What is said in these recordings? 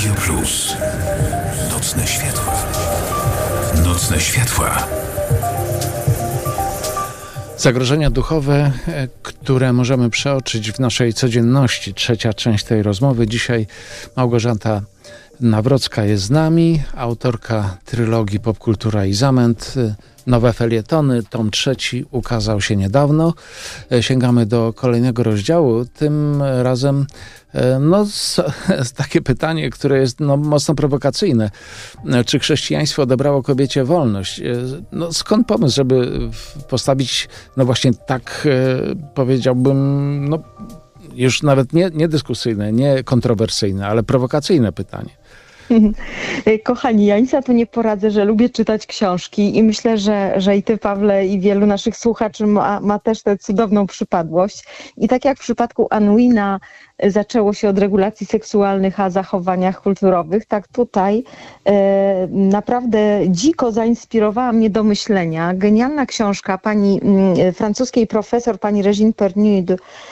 Radio Plus. Nocne światła. Nocne światła. Zagrożenia duchowe, które możemy przeoczyć w naszej codzienności. Trzecia część tej rozmowy. Dzisiaj Małgorzata Nawrocka jest z nami, autorka trylogii Popkultura i Zamęt. Nowe felietony, tom 3 ukazał się niedawno. Sięgamy do kolejnego rozdziału. Tym razem takie pytanie, które jest mocno prowokacyjne. Czy chrześcijaństwo odebrało kobiecie wolność? Skąd pomysł, żeby postawić, właśnie tak powiedziałbym, już nawet nie dyskusyjne, nie kontrowersyjne, ale prowokacyjne pytanie? Kochani, ja nic na to nie poradzę, że lubię czytać książki i myślę, że i ty, Pawle, i wielu naszych słuchaczy ma też tę cudowną przypadłość. I tak jak w przypadku Unwina zaczęło się od regulacji seksualnych, a zachowaniach kulturowych, tak tutaj naprawdę dziko zainspirowała mnie do myślenia. Genialna książka pani francuskiej profesor, pani Régine Pernud,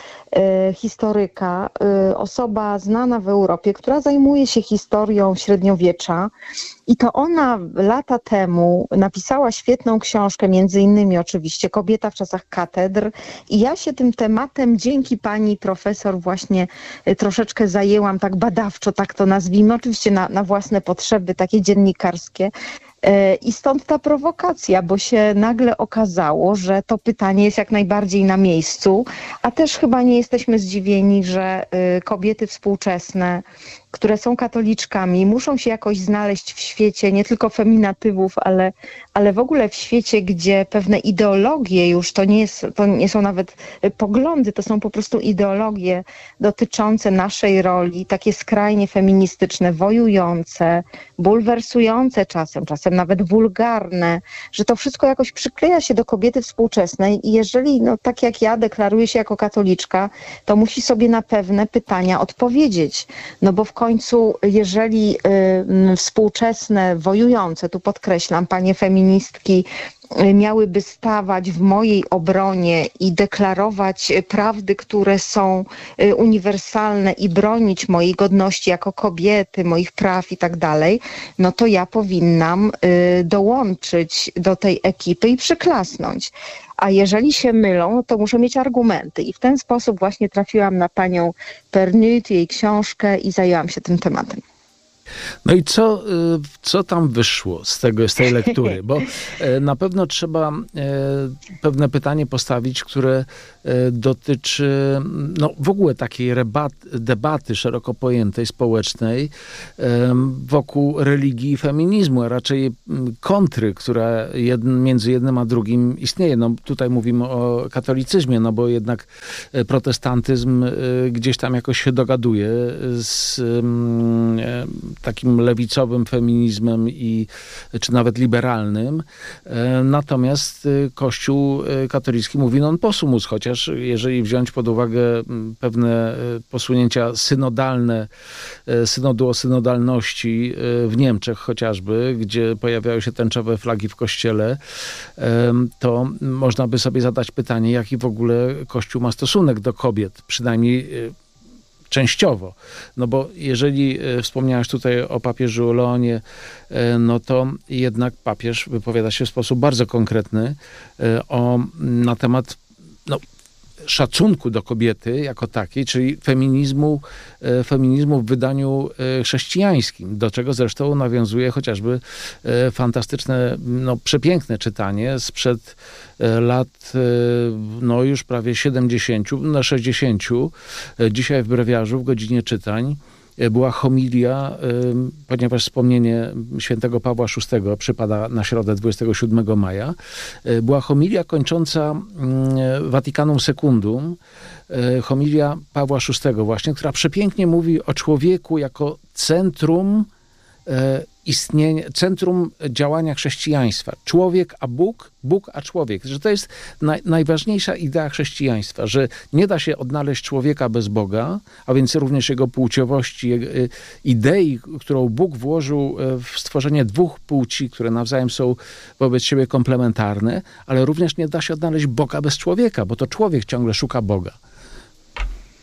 historyka, osoba znana w Europie, która zajmuje się historią średniowiecza, i to ona lata temu napisała świetną książkę, między innymi oczywiście Kobieta w czasach katedr, i ja się tym tematem dzięki pani profesor właśnie troszeczkę zajęłam, tak badawczo, tak to nazwijmy, oczywiście na własne potrzeby, takie dziennikarskie. I stąd ta prowokacja, bo się nagle okazało, że to pytanie jest jak najbardziej na miejscu, a też chyba nie jesteśmy zdziwieni, że kobiety współczesne, które są katoliczkami, muszą się jakoś znaleźć w świecie nie tylko feminatywów, ale w ogóle w świecie, gdzie pewne ideologie już to nie są nawet poglądy, to są po prostu ideologie dotyczące naszej roli, takie skrajnie feministyczne, wojujące, bulwersujące czasem nawet wulgarne, że to wszystko jakoś przykleja się do kobiety współczesnej i jeżeli, tak jak ja deklaruję się jako katoliczka, to musi sobie na pewne pytania odpowiedzieć. Bo w końcu, jeżeli współczesne, wojujące, tu podkreślam, panie feministki, miałyby stawać w mojej obronie i deklarować prawdy, które są uniwersalne i bronić mojej godności jako kobiety, moich praw i tak dalej, to ja powinnam dołączyć do tej ekipy i przyklasnąć. A jeżeli się mylą, to muszę mieć argumenty. I w ten sposób właśnie trafiłam na panią Pernud, jej książkę i zajęłam się tym tematem. I co tam wyszło z tej lektury? Bo na pewno trzeba pewne pytanie postawić, które dotyczy w ogóle takiej debaty szeroko pojętej, społecznej wokół religii i feminizmu, a raczej kontry, która między jednym a drugim istnieje. Tutaj mówimy o katolicyzmie, bo jednak protestantyzm gdzieś tam jakoś się dogaduje z takim lewicowym feminizmem czy nawet liberalnym. Natomiast Kościół katolicki mówi non possumus, chociaż jeżeli wziąć pod uwagę pewne posunięcia synodalne, synodu o synodalności w Niemczech chociażby, gdzie pojawiają się tęczowe flagi w kościele, to można by sobie zadać pytanie, jaki w ogóle Kościół ma stosunek do kobiet, przynajmniej częściowo. Bo jeżeli wspomniałeś tutaj o papieżu Leonie, to jednak papież wypowiada się w sposób bardzo konkretny na temat szacunku do kobiety jako takiej, czyli feminizmu w wydaniu chrześcijańskim, do czego zresztą nawiązuje chociażby fantastyczne, przepiękne czytanie sprzed lat już prawie 70, 60. Dzisiaj w Brewiarzu w godzinie czytań była homilia, ponieważ wspomnienie świętego Pawła VI przypada na środę 27 maja, była homilia kończąca Vaticanum Secundum, homilia Pawła VI właśnie, która przepięknie mówi o człowieku jako centrum istnienia, centrum działania chrześcijaństwa. Człowiek a Bóg, Bóg a człowiek. Że to jest najważniejsza idea chrześcijaństwa, że nie da się odnaleźć człowieka bez Boga, a więc również jego płciowości, idei, którą Bóg włożył w stworzenie dwóch płci, które nawzajem są wobec siebie komplementarne, ale również nie da się odnaleźć Boga bez człowieka, bo to człowiek ciągle szuka Boga.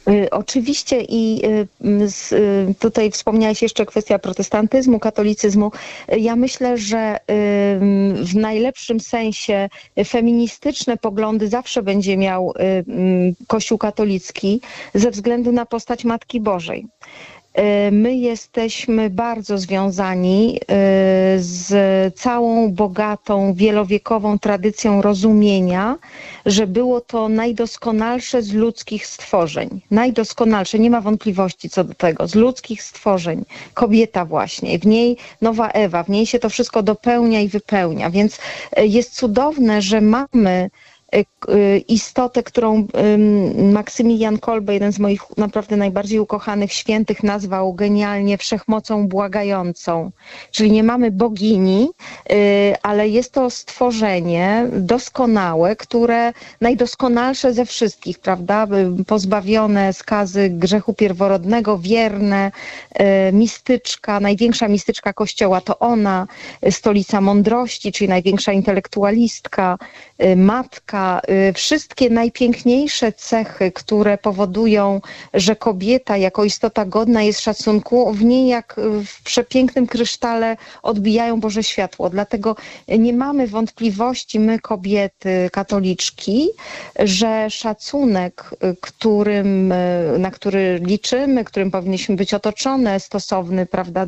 Oczywiście i tutaj wspomniałaś jeszcze kwestia protestantyzmu, katolicyzmu. Ja myślę, że w najlepszym sensie feministyczne poglądy zawsze będzie miał Kościół katolicki ze względu na postać Matki Bożej. My jesteśmy bardzo związani z całą bogatą, wielowiekową tradycją rozumienia, że było to najdoskonalsze z ludzkich stworzeń. Najdoskonalsze, nie ma wątpliwości co do tego, z ludzkich stworzeń. Kobieta właśnie, w niej nowa Ewa, w niej się to wszystko dopełnia i wypełnia. Więc jest cudowne, że mamy istotę, którą Maksymilian Kolbe, jeden z moich naprawdę najbardziej ukochanych świętych, nazwał genialnie wszechmocą błagającą. Czyli nie mamy bogini, ale jest to stworzenie doskonałe, które najdoskonalsze ze wszystkich, prawda? Pozbawione skazy grzechu pierworodnego, wierne, mistyczka, największa mistyczka Kościoła to ona, stolica mądrości, czyli największa intelektualistka, matka, wszystkie najpiękniejsze cechy, które powodują, że kobieta jako istota godna jest szacunku, w niej jak w przepięknym krysztale odbijają Boże światło. Dlatego nie mamy wątpliwości, my kobiety katoliczki, że szacunek, na który liczymy, którym powinniśmy być otoczone, stosowny, prawda,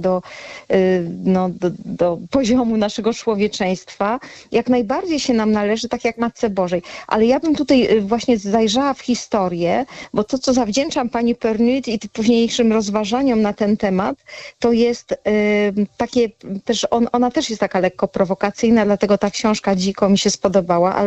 do poziomu naszego człowieczeństwa, jak najbardziej się nam należy, tak jak Matce Bożej. Ale ja bym tutaj właśnie zajrzała w historię, bo to, co zawdzięczam pani Pernit i późniejszym rozważaniom na ten temat, to jest takie też, ona też jest taka lekko prowokacyjna, dlatego ta książka dziko mi się spodobała,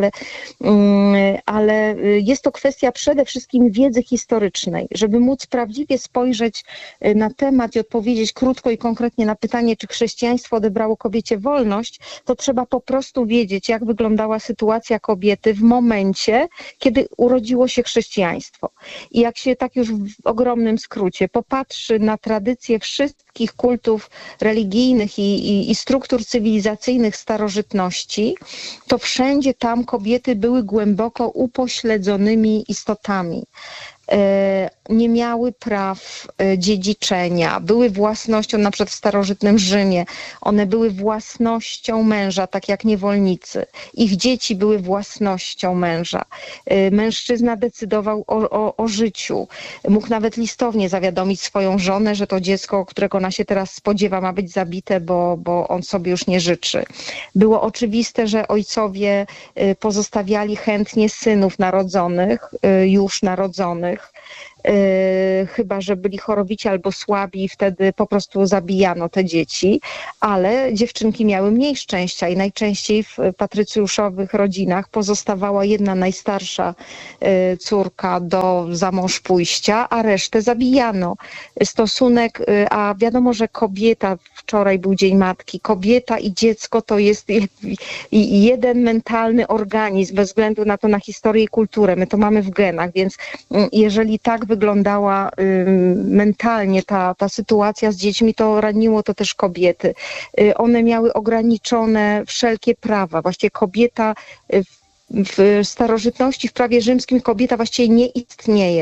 ale jest to kwestia przede wszystkim wiedzy historycznej, żeby móc prawdziwie spojrzeć na temat i odpowiedzieć krótko i konkretnie na pytanie, czy chrześcijaństwo odebrało kobiecie wolność, to trzeba po prostu wiedzieć, jak wyglądała sytuacja kobiety w momencie, kiedy urodziło się chrześcijaństwo. I jak się tak już w ogromnym skrócie popatrzy na tradycje wszystkich kultów religijnych i struktur cywilizacyjnych starożytności, to wszędzie tam kobiety były głęboko upośledzonymi istotami. Nie miały praw dziedziczenia, były własnością, na przykład w starożytnym Rzymie, one były własnością męża, tak jak niewolnicy. Ich dzieci były własnością męża. Mężczyzna decydował o życiu. Mógł nawet listownie zawiadomić swoją żonę, że to dziecko, którego ona się teraz spodziewa, ma być zabite, bo on sobie już nie życzy. Było oczywiste, że ojcowie pozostawiali chętnie synów już narodzonych, chyba że byli chorobici albo słabi i wtedy po prostu zabijano te dzieci, ale dziewczynki miały mniej szczęścia i najczęściej w patrycjuszowych rodzinach pozostawała jedna najstarsza córka do zamąż pójścia, a resztę zabijano. A wiadomo, że kobieta, wczoraj był Dzień Matki, kobieta i dziecko to jest jeden mentalny organizm, bez względu na historię i kulturę. My to mamy w genach, więc jeżeli tak wyglądała mentalnie ta sytuacja z dziećmi, to raniło to też kobiety. One miały ograniczone wszelkie prawa. Właściwie kobieta w starożytności, w prawie rzymskim kobieta właściwie nie istnieje.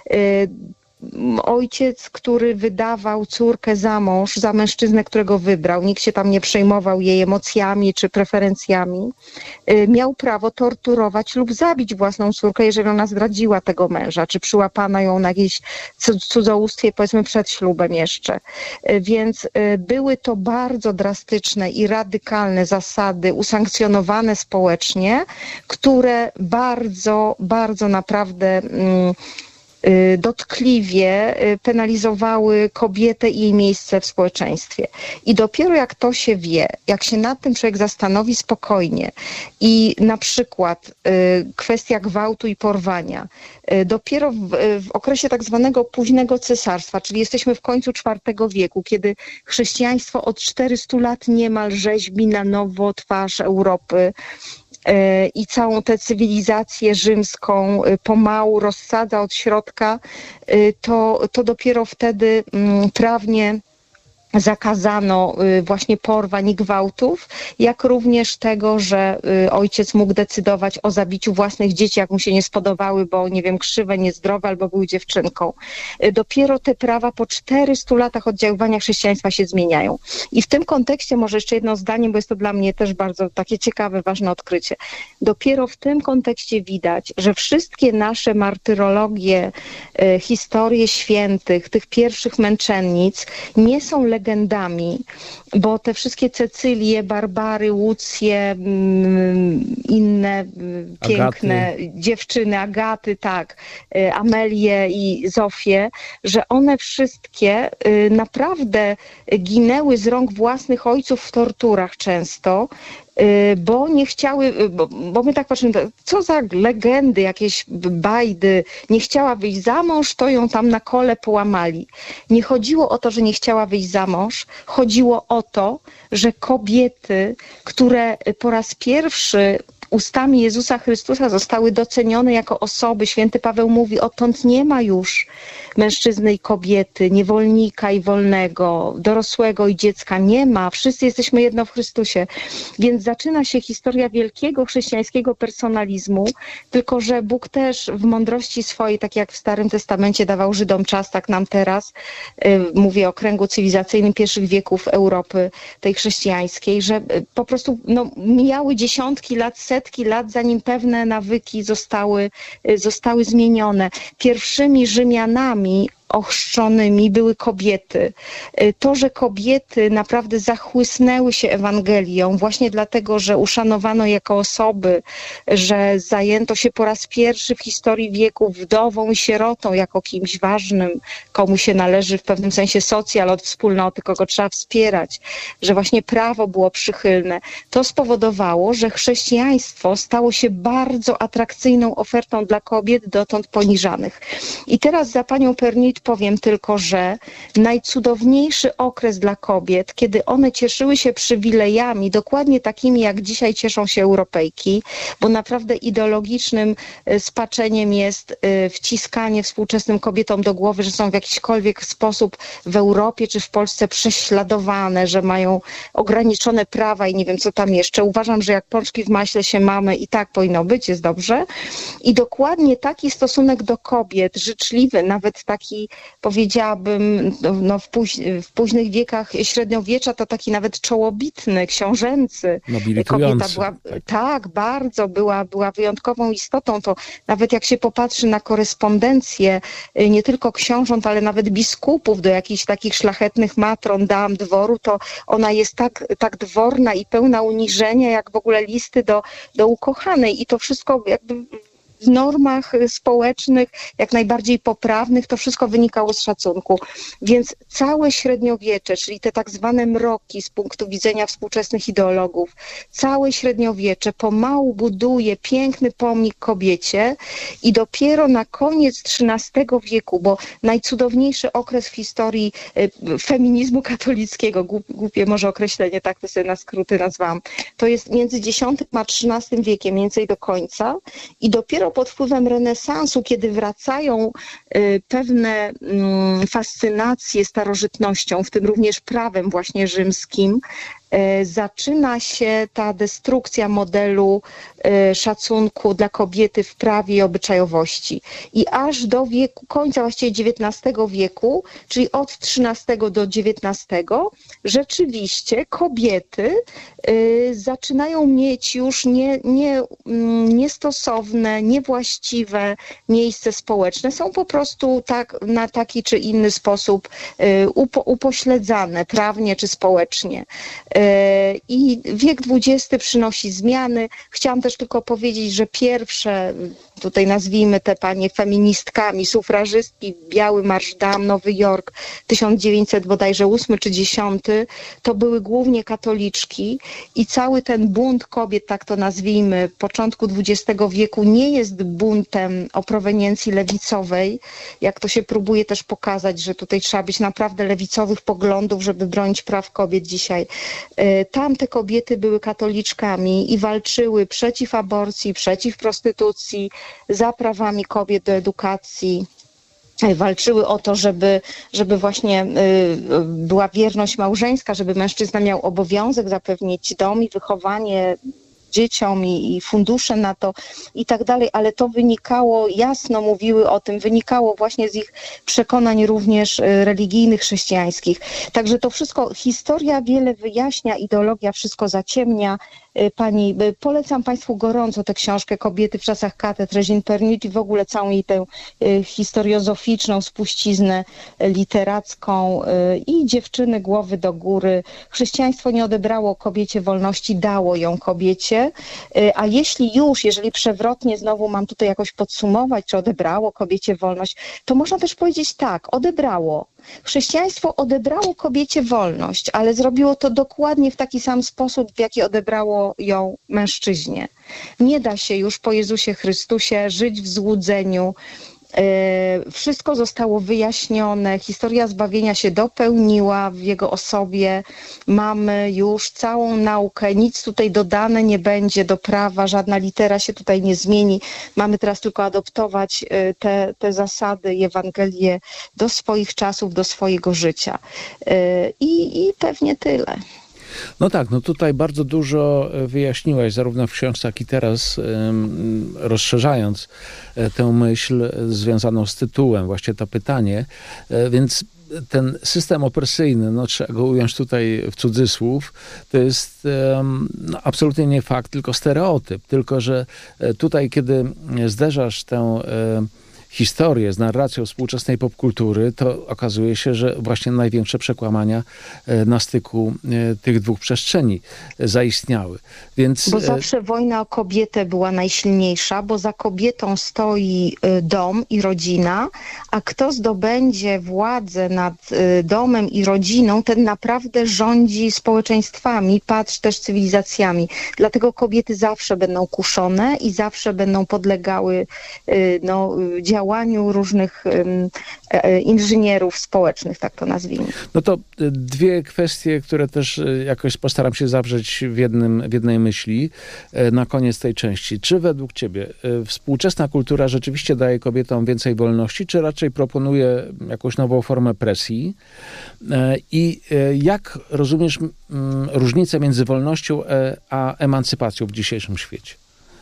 Ojciec, który wydawał córkę za mąż, za mężczyznę, którego wybrał, nikt się tam nie przejmował jej emocjami czy preferencjami, miał prawo torturować lub zabić własną córkę, jeżeli ona zdradziła tego męża, czy przyłapano ją na jakieś cudzołóstwie, powiedzmy przed ślubem jeszcze. Więc były to bardzo drastyczne i radykalne zasady, usankcjonowane społecznie, które bardzo, bardzo naprawdę dotkliwie penalizowały kobietę i jej miejsce w społeczeństwie. I dopiero jak to się wie, jak się nad tym człowiek zastanowi spokojnie i na przykład kwestia gwałtu i porwania, dopiero w okresie tak zwanego późnego cesarstwa, czyli jesteśmy w końcu IV wieku, kiedy chrześcijaństwo od 400 lat niemal rzeźbi na nowo twarz Europy, i całą tę cywilizację rzymską pomału rozsadza od środka, to dopiero wtedy prawnie zakazano właśnie porwań i gwałtów, jak również tego, że ojciec mógł decydować o zabiciu własnych dzieci, jak mu się nie spodobały, bo nie wiem, krzywe, niezdrowe albo były dziewczynką. Dopiero te prawa po 400 latach oddziaływania chrześcijaństwa się zmieniają. I w tym kontekście może jeszcze jedno zdanie, bo jest to dla mnie też bardzo takie ciekawe, ważne odkrycie. Dopiero w tym kontekście widać, że wszystkie nasze martyrologie, historie świętych, tych pierwszych męczennic nie są legendami, bo te wszystkie Cecylie, Barbary, Łucje, inne piękne dziewczyny, Agaty, tak, Amelię i Zofię, że one wszystkie naprawdę ginęły z rąk własnych ojców w torturach często, bo nie chciały, bo my tak patrzymy, co za legendy, jakieś bajdy, nie chciała wyjść za mąż, to ją tam na kole połamali. Nie chodziło o to, że nie chciała wyjść za mąż, chodziło o to, że kobiety, które po raz pierwszy ustami Jezusa Chrystusa zostały docenione jako osoby. Święty Paweł mówi, odtąd nie ma już mężczyzny i kobiety, niewolnika i wolnego, dorosłego i dziecka. Nie ma. Wszyscy jesteśmy jedno w Chrystusie. Więc zaczyna się historia wielkiego chrześcijańskiego personalizmu, tylko że Bóg też w mądrości swojej, tak jak w Starym Testamencie dawał Żydom czas, tak nam teraz, mówię o kręgu cywilizacyjnym pierwszych wieków Europy, tej chrześcijańskiej, że po prostu mijały dziesiątki lat, setki lat, zanim pewne nawyki zostały zmienione. Pierwszymi Rzymianami ochrzczonymi były kobiety. To, że kobiety naprawdę zachłysnęły się Ewangelią właśnie dlatego, że uszanowano jako osoby, że zajęto się po raz pierwszy w historii wieków wdową i sierotą jako kimś ważnym, komu się należy w pewnym sensie socjal od wspólnoty, kogo trzeba wspierać, że właśnie prawo było przychylne. To spowodowało, że chrześcijaństwo stało się bardzo atrakcyjną ofertą dla kobiet dotąd poniżanych. I teraz za panią Pernit powiem tylko, że najcudowniejszy okres dla kobiet, kiedy one cieszyły się przywilejami, dokładnie takimi jak dzisiaj cieszą się Europejki, bo naprawdę ideologicznym spaczeniem jest wciskanie współczesnym kobietom do głowy, że są w jakiśkolwiek sposób w Europie czy w Polsce prześladowane, że mają ograniczone prawa i nie wiem co tam jeszcze. Uważam, że jak pączki w maśle się mamy i tak powinno być, jest dobrze. I dokładnie taki stosunek do kobiet, życzliwy, nawet taki powiedziałabym w późnych wiekach średniowiecza to taki nawet czołobitny, książęcy. Kobieta była, tak, bardzo była wyjątkową istotą. To nawet jak się popatrzy na korespondencję nie tylko książąt, ale nawet biskupów do jakichś takich szlachetnych matron, dam dworu, to ona jest tak dworna i pełna uniżenia, jak w ogóle listy do ukochanej. I to wszystko jakby w normach społecznych, jak najbardziej poprawnych, to wszystko wynikało z szacunku. Więc całe średniowiecze, czyli te tak zwane mroki z punktu widzenia współczesnych ideologów, całe średniowiecze pomału buduje piękny pomnik kobiecie i dopiero na koniec XIII wieku, bo najcudowniejszy okres w historii feminizmu katolickiego, głupie może określenie, tak to sobie na skróty nazwałam, to jest między X a XIII wiekiem, mniej więcej do końca i dopiero pod wpływem renesansu, kiedy wracają pewne fascynacje starożytnością, w tym również prawem właśnie rzymskim, zaczyna się ta destrukcja modelu szacunku dla kobiety w prawie i obyczajowości. I aż do końca właściwie XIX wieku, czyli od XIII do XIX, rzeczywiście kobiety zaczynają mieć już niestosowne, niewłaściwe miejsce społeczne. Są po prostu na taki czy inny sposób upośledzane prawnie czy społecznie. I wiek XX przynosi zmiany. Chciałam też tylko powiedzieć, że pierwsze, tutaj nazwijmy te panie feministkami, sufrażystki, Biały Marsz Dam, Nowy Jork, 1900 bodajże 8 czy 10, to były głównie katoliczki i cały ten bunt kobiet, tak to nazwijmy, początku XX wieku nie jest buntem o proweniencji lewicowej, jak to się próbuje też pokazać, że tutaj trzeba być naprawdę lewicowych poglądów, żeby bronić praw kobiet dzisiaj. Tamte kobiety były katoliczkami i walczyły przeciw aborcji, przeciw prostytucji, za prawami kobiet do edukacji. walczyły o to, żeby właśnie była wierność małżeńska, żeby mężczyzna miał obowiązek zapewnić dom i wychowanie dzieciom i fundusze na to i tak dalej, ale to wynikało, jasno mówiły o tym, wynikało właśnie z ich przekonań również religijnych, chrześcijańskich. Także to wszystko, historia wiele wyjaśnia, ideologia wszystko zaciemnia. Polecam Państwu gorąco tę książkę Kobiety w czasach katedr Regine Pernit i w ogóle całą jej tę historiozoficzną spuściznę literacką i Dziewczyny głowy do góry. Chrześcijaństwo nie odebrało kobiecie wolności, dało ją kobiecie, a jeżeli przewrotnie znowu mam tutaj jakoś podsumować, czy odebrało kobiecie wolność, to można też powiedzieć tak, odebrało. Chrześcijaństwo odebrało kobiecie wolność, ale zrobiło to dokładnie w taki sam sposób, w jaki odebrało ją mężczyźnie. Nie da się już po Jezusie Chrystusie żyć w złudzeniu. Wszystko zostało wyjaśnione, historia zbawienia się dopełniła w jego osobie. Mamy już całą naukę, nic tutaj dodane nie będzie do prawa, żadna litera się tutaj nie zmieni. Mamy teraz tylko adoptować te zasady i Ewangelię do swoich czasów, do swojego życia. I pewnie tyle. No tak, no tutaj bardzo dużo wyjaśniłaś, zarówno w książce, jak i teraz, rozszerzając tę myśl związaną z tytułem, właśnie to pytanie, więc ten system opresyjny, no trzeba go ująć tutaj w cudzysłów, to jest absolutnie nie fakt, tylko stereotyp, tylko że tutaj, kiedy zderzasz tę historię z narracją współczesnej popkultury, to okazuje się, że właśnie największe przekłamania na styku tych dwóch przestrzeni zaistniały. Bo zawsze wojna o kobietę była najsilniejsza, bo za kobietą stoi dom i rodzina, a kto zdobędzie władzę nad domem i rodziną, ten naprawdę rządzi społeczeństwami, patrz też cywilizacjami. Dlatego kobiety zawsze będą kuszone i zawsze będą podlegały działaniu różnych inżynierów społecznych, tak to nazwijmy. No to dwie kwestie, które też jakoś postaram się zawrzeć w jednej myśli na koniec tej części. Czy według ciebie współczesna kultura rzeczywiście daje kobietom więcej wolności, czy raczej proponuje jakąś nową formę presji? I jak rozumiesz różnicę między wolnością a emancypacją w dzisiejszym świecie?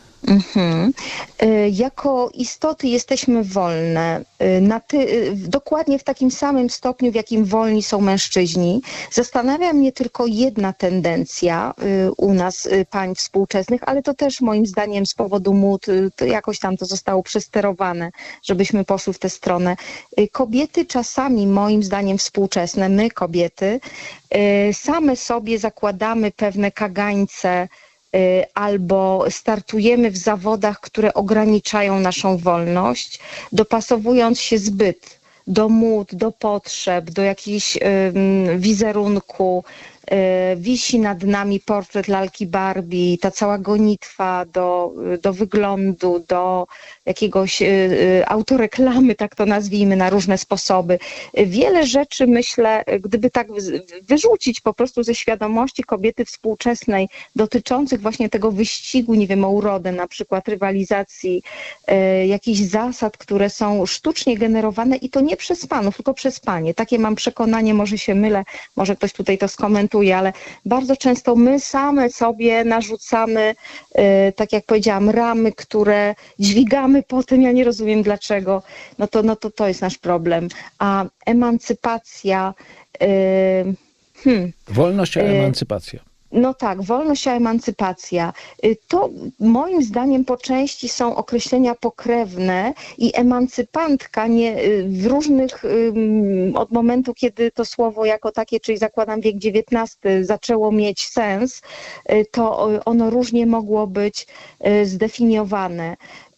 Jako istoty jesteśmy wolne, dokładnie w takim samym stopniu, w jakim wolni są mężczyźni. Zastanawia mnie tylko jedna tendencja u nas, pań współczesnych, ale to też moim zdaniem z powodu mód, to jakoś tam to zostało przesterowane, żebyśmy poszły w tę stronę. Kobiety czasami, moim zdaniem współczesne, my kobiety, same sobie zakładamy pewne kagańce, albo startujemy w zawodach, które ograniczają naszą wolność, dopasowując się zbyt do mód, do potrzeb, do jakichś wizerunku. Wisi nad nami portret lalki Barbie, ta cała gonitwa do wyglądu, do jakiegoś autoreklamy, tak to nazwijmy, na różne sposoby. Wiele rzeczy, myślę, gdyby tak wyrzucić po prostu ze świadomości kobiety współczesnej dotyczących właśnie tego wyścigu, nie wiem, o urodę, na przykład rywalizacji, jakichś zasad, które są sztucznie generowane i to nie przez panów, tylko przez panie. Takie mam przekonanie, może się mylę, może ktoś tutaj to skomentuje, ale bardzo często my same sobie narzucamy, tak jak powiedziałam, ramy, które dźwigamy potem, ja nie rozumiem dlaczego, to jest nasz problem. A emancypacja... Wolność a emancypacja. No tak, wolność a emancypacja. To moim zdaniem po części są określenia pokrewne i emancypantka w różnych, od momentu, kiedy to słowo jako takie, czyli zakładam wiek XIX, zaczęło mieć sens, to ono różnie mogło być zdefiniowane.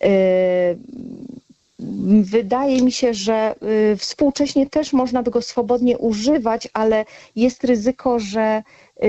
Wydaje mi się, że współcześnie też można by go swobodnie używać, ale jest ryzyko, że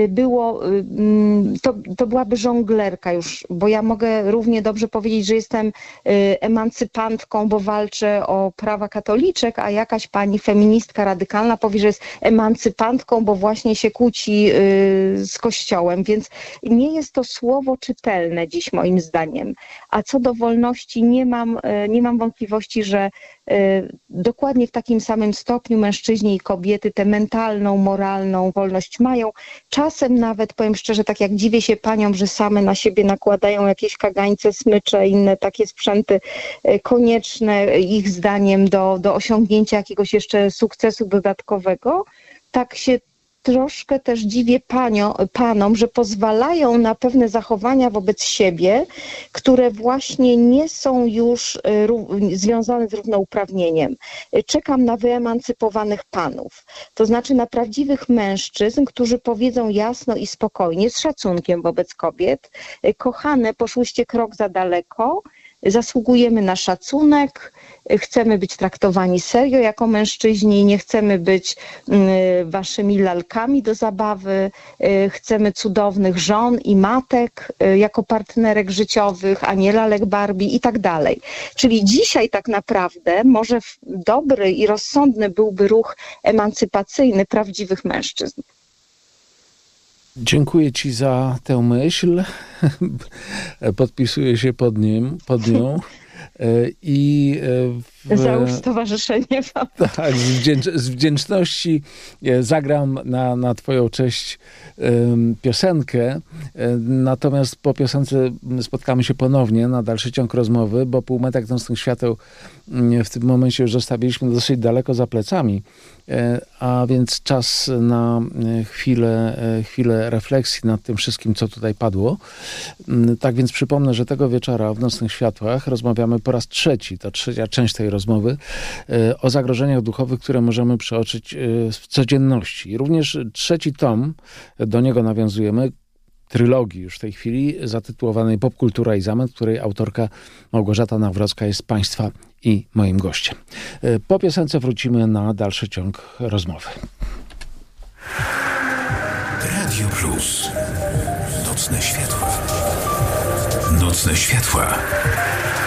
to byłaby żonglerka już, bo ja mogę równie dobrze powiedzieć, że jestem emancypantką, bo walczę o prawa katoliczek, a jakaś pani feministka radykalna powie, że jest emancypantką, bo właśnie się kłóci z Kościołem, więc nie jest to słowo czytelne dziś moim zdaniem. A co do wolności nie mam wątpliwości, że dokładnie w takim samym stopniu mężczyźni i kobiety tę mentalną, moralną wolność mają. Czasem nawet, powiem szczerze, tak jak dziwię się paniom, że same na siebie nakładają jakieś kagańce, smycze, inne takie sprzęty konieczne ich zdaniem do osiągnięcia jakiegoś jeszcze sukcesu dodatkowego, tak się troszkę też dziwię panom, że pozwalają na pewne zachowania wobec siebie, które właśnie nie są już związane z równouprawnieniem. Czekam na wyemancypowanych panów, to znaczy na prawdziwych mężczyzn, którzy powiedzą jasno i spokojnie, z szacunkiem wobec kobiet: kochane, poszłyście krok za daleko, zasługujemy na szacunek, chcemy być traktowani serio jako mężczyźni, nie chcemy być waszymi lalkami do zabawy, chcemy cudownych żon i matek jako partnerek życiowych, a nie lalek Barbie i tak dalej. Czyli dzisiaj tak naprawdę może dobry i rozsądny byłby ruch emancypacyjny prawdziwych mężczyzn. Dziękuję ci za tę myśl. Podpisuję się pod nią. Załóż stowarzyszenie. Tak, z wdzięczności zagram na twoją cześć piosenkę, natomiast po piosence spotkamy się ponownie na dalszy ciąg rozmowy, bo Półmetek Nocnych Świateł w tym momencie już zostawiliśmy dosyć daleko za plecami, a więc czas na chwilę refleksji nad tym wszystkim, co tutaj padło. Tak więc przypomnę, że tego wieczora w Nocnych Światłach rozmawiamy po raz trzeci, to trzecia część tej rozmowy, o zagrożeniach duchowych, które możemy przeoczyć w codzienności. Również trzeci tom, do niego nawiązujemy, trylogii już w tej chwili, zatytułowanej Popkultura i Zamęt, której autorka Małgorzata Nawrocka jest państwa i moim gościem. Po piosence wrócimy na dalszy ciąg rozmowy. Radio Plus. Nocne światła. Nocne światła.